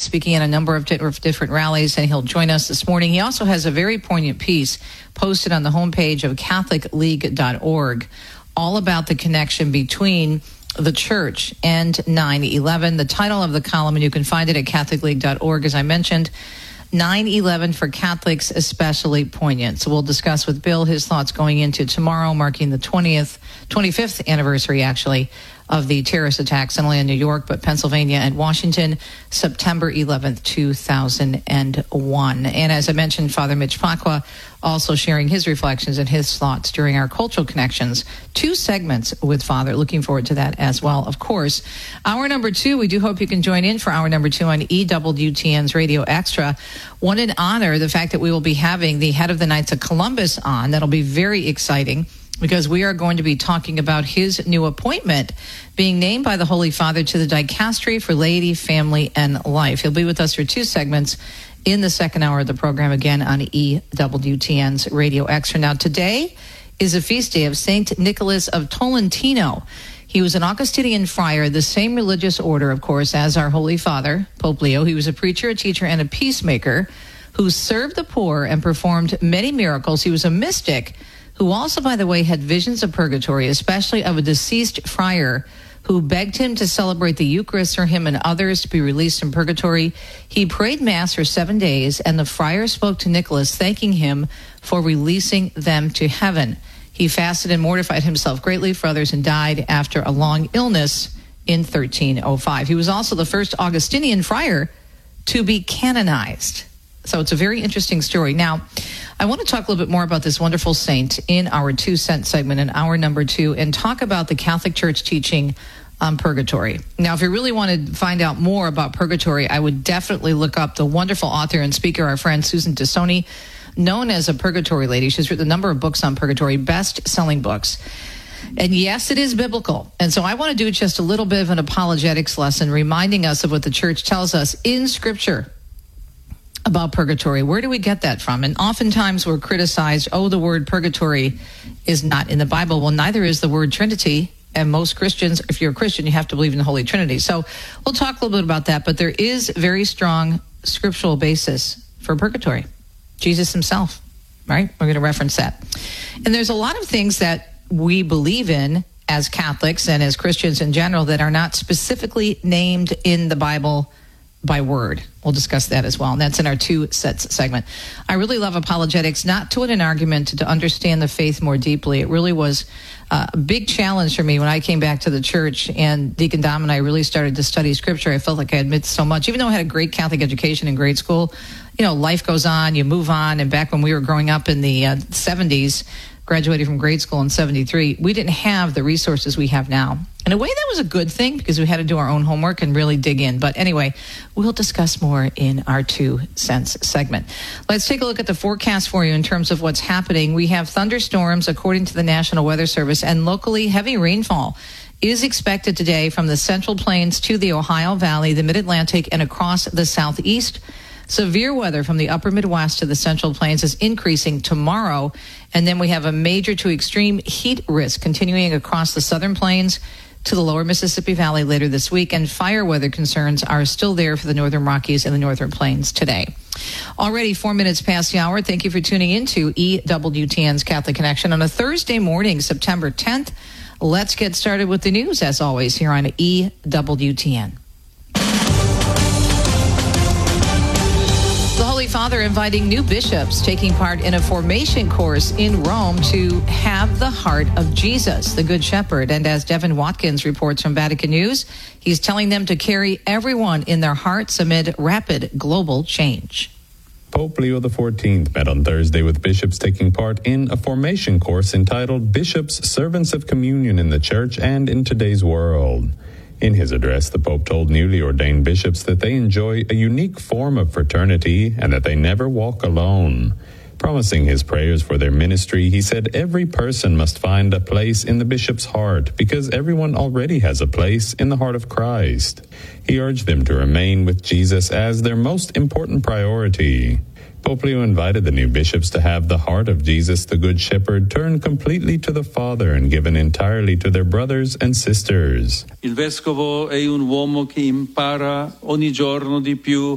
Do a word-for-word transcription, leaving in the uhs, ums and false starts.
speaking at a number of different rallies, and he'll join us this morning. He also has a very poignant piece posted on the homepage of Catholic League dot org, all about the connection between the church and nine eleven. The title of the column, and you can find it at Catholic League dot org, as I mentioned, nine eleven for Catholics especially poignant. So we'll discuss with Bill his thoughts going into tomorrow, marking the twentieth, twenty-fifth anniversary, actually, of the terrorist attacks, not only in New York, but Pennsylvania and Washington, September eleventh, two thousand one. And as I mentioned, Father Mitch Pacwa also sharing his reflections and his thoughts during our Cultural Connections. Two segments with Father. Looking forward to that as well, of course. Hour number two, we do hope you can join in for hour number two on E W T N's Radio Extra. One in honor, the fact that we will be having the head of the Knights of Columbus on. That'll be very exciting, because we are going to be talking about his new appointment being named by the Holy Father to the Dicastery for Laity, Family, and Life. He'll be with us for two segments in the second hour of the program, again on E W T N's Radio Extra. Now, today is a feast day of Saint Nicholas of Tolentino. He was an Augustinian friar, the same religious order, of course, as our Holy Father, Pope Leo. He was a preacher, a teacher, and a peacemaker who served the poor and performed many miracles. He was a mystic who also, by the way, had visions of purgatory, especially of a deceased friar who begged him to celebrate the Eucharist for him and others to be released from purgatory. He prayed Mass for seven days, and the friar spoke to Nicholas, thanking him for releasing them to heaven. He fasted and mortified himself greatly for others and died after a long illness in thirteen oh five. He was also the first Augustinian friar to be canonized. So it's a very interesting story. Now, I want to talk a little bit more about this wonderful saint in our two cent segment in hour number two, and talk about the Catholic Church teaching on purgatory. Now, if you really want to find out more about purgatory, I would definitely look up the wonderful author and speaker, our friend Susan Tassoni, known as a purgatory lady. She's written a number of books on purgatory, best-selling books. And yes, it is biblical. And so I want to do just a little bit of an apologetics lesson, reminding us of what the church tells us in Scripture about purgatory. Where do we get that from? And oftentimes we're criticized, oh, the word purgatory is not in the Bible. Well, neither is the word Trinity. And most Christians, if you're a Christian, you have to believe in the Holy Trinity. So we'll talk a little bit about that. But there is very strong scriptural basis for purgatory. Jesus himself, right? We're going to reference that. And there's a lot of things that we believe in as Catholics and as Christians in general that are not specifically named in the Bible by word. We'll discuss that as well. And that's in our two sets segment. I really love apologetics, not to win an argument, to understand the faith more deeply. It really was uh, a big challenge for me when I came back to the church, and Deacon Dom and I really started to study Scripture. I felt like I had missed so much. Even though I had a great Catholic education in grade school, you know, life goes on, you move on. And back when we were growing up in the uh, seventies, graduated from grade school in seventy-three, we didn't have the resources we have now. In a way, that was a good thing, because we had to do our own homework and really dig in. But anyway, we'll discuss more in our two cents segment. Let's take a look at the forecast for you in terms of what's happening. We have thunderstorms, according to the National Weather Service, and locally heavy rainfall is expected today from the Central Plains to the Ohio Valley, the Mid-Atlantic, and across the Southeast. Severe weather from the upper Midwest to the Central Plains is increasing tomorrow. And then we have a major to extreme heat risk continuing across the Southern Plains to the lower Mississippi Valley later this week. And fire weather concerns are still there for the Northern Rockies and the Northern Plains today. Already four minutes past the hour. Thank you for tuning in to E W T N's Catholic Connection on a Thursday morning, September tenth. Let's get started with the news, as always, here on E W T N. The Holy Father inviting new bishops taking part in a formation course in Rome to have the heart of Jesus, the Good Shepherd. And as Devin Watkins reports from Vatican News, he's telling them to carry everyone in their hearts amid rapid global change. Pope Leo the fourteenth met on Thursday with bishops taking part in a formation course entitled Bishops, Servants of Communion in the Church and in Today's World. In his address, the Pope told newly ordained bishops that they enjoy a unique form of fraternity and that they never walk alone. Promising his prayers for their ministry, he said every person must find a place in the bishop's heart because everyone already has a place in the heart of Christ. He urged them to remain with Jesus as their most important priority. Pope Leo invited the new bishops to have the heart of Jesus, the Good Shepherd, turned completely to the Father and given entirely to their brothers and sisters. Il vescovo è un uomo che impara ogni giorno di più